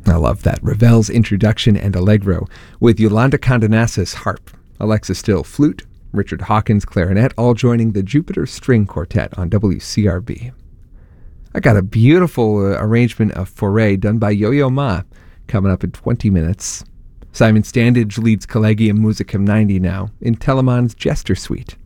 I love that. Ravel's introduction and allegro with Yolanda Condonasis harp, Alexa Still flute, Richard Hawkins clarinet, all joining the Jupiter String Quartet on WCRB. I got a beautiful arrangement of Fauré done by Yo-Yo Ma coming up in 20 minutes. Simon Standage leads Collegium Musicum 90 now in Telemann's Jester Suite.